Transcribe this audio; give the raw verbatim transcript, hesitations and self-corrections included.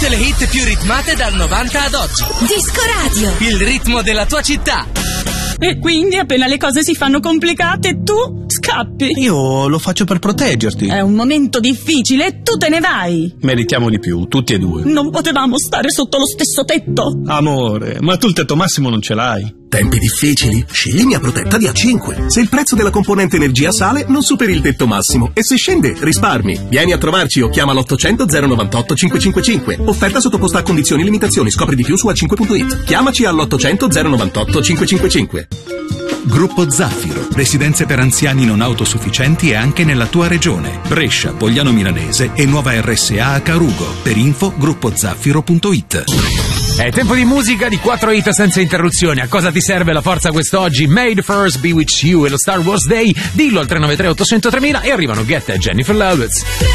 Tutte le hit più ritmate dal novanta ad oggi. Disco Radio. Il ritmo della tua città. E quindi appena le cose si fanno complicate tu scappi. Io lo faccio per proteggerti. È un momento difficile e tu te ne vai. Meritiamo di più, tutti e due. Non potevamo stare sotto lo stesso tetto. Amore, ma tu il tetto massimo non ce l'hai. Tempi difficili? Scegli Mia Protetta di A cinque. Se il prezzo della componente energia sale, non superi il tetto massimo. E se scende, risparmi. Vieni a trovarci o chiama l'ottocento zero novantotto cinquecentocinquantacinque. Offerta sottoposta a condizioni e limitazioni. Scopri di più su a cinque punto it. Chiamaci all'ottocento zero novantotto cinquecentocinquantacinque. Gruppo Zaffiro, residenze per anziani non autosufficienti e anche nella tua regione. Brescia, Pogliano Milanese e nuova R S A a Carugo. Per info gruppo zaffiro punto it. È tempo di musica, di quattro hit senza interruzioni. A cosa ti serve la forza quest'oggi? Made First, Be With You e lo Star Wars Day. Dillo al tre nove tre otto zero tre mille e arrivano Get e Jennifer Lopez.